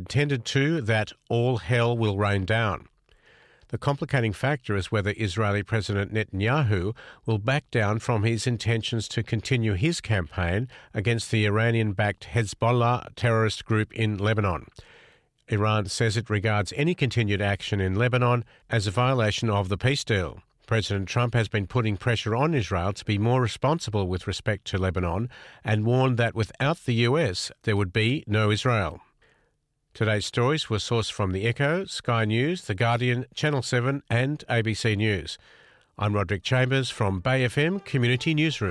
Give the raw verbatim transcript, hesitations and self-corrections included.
tended to that all hell will rain down. The complicating factor is whether Israeli President Netanyahu will back down from his intentions to continue his campaign against the Iranian-backed Hezbollah terrorist group in Lebanon. Iran says it regards any continued action in Lebanon as a violation of the peace deal. President Trump has been putting pressure on Israel to be more responsible with respect to Lebanon and warned that without the U S, there would be no Israel. Today's stories were sourced from The Echo, Sky News, The Guardian, Channel seven and A B C News. I'm Roderick Chambers from Bay F M Community Newsroom.